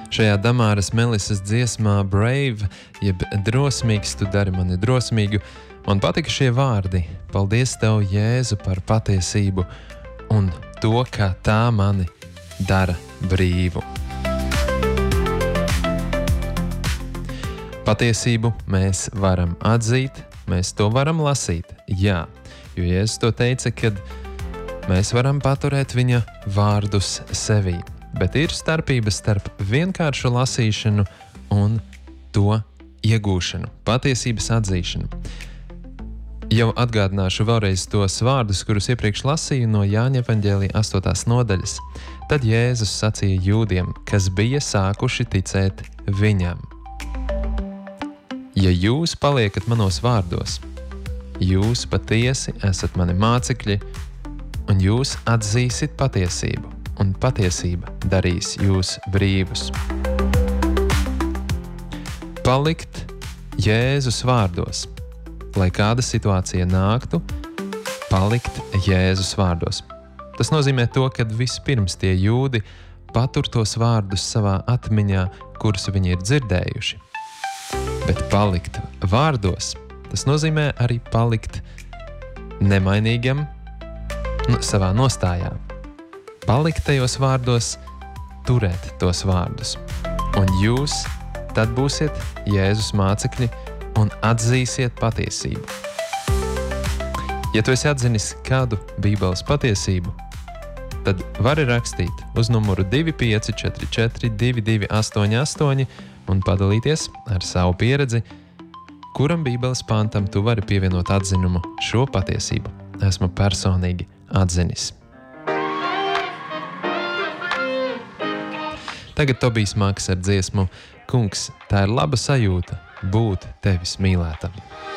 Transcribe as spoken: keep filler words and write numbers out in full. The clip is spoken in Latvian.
Šajā Damāras Melisas dziesmā Brave, jeb drosmīgs, tu dari mani drosmīgu, man patika šie vārdi. Paldies tev, Jēzu, par patiesību un to, kā tā mani dara brīvu. Patiesību mēs varam atzīt, mēs to varam lasīt, jā, jo Jēzus to teica, kad mēs varam paturēt viņa vārdus sevī, bet ir starpības starp vienkāršu lasīšanu un to iegūšanu, patiesības atzīšanu. Jau atgādināšu vēlreiz tos vārdus, kurus iepriekš lasīju no Jāņa evaņģēlija astotās nodaļas. Tad Jēzus sacīja jūdiem, kas bija sākuši ticēt viņam. Ja jūs paliekat manos vārdos, jūs patiesi esat mani mācekļi, un jūs atzīsit patiesību, un patiesība darīs jūs brīvus. Palikt Jēzus vārdos, lai kāda situācija nāktu, palikt Jēzus vārdos. Tas nozīmē to, ka vispirms tie jūdi patur tos vārdus savā atmiņā, kurus viņi ir dzirdējuši. Bet palikt vārdos, tas nozīmē arī palikt nemainīgam nu, savā nostājā. Palikt tajos vārdos, turēt tos vārdus. Un jūs tad būsiet Jēzus mācekļi un atzīsiet patiesību. Ja tu esi atzinis kādu Bībeles patiesību, tad vari rakstīt uz numuru divi pieci četri četri divi divi astoņi astoņi un padalīties ar savu pieredzi, kuram Bībeles pantam tu vari pievienot atzinumu šo patiesību. Esmu personīgi atzinis. Tagad Tobijs Maks ar dziesmu Kungs, tā ir laba sajūta būt tevis mīlētam.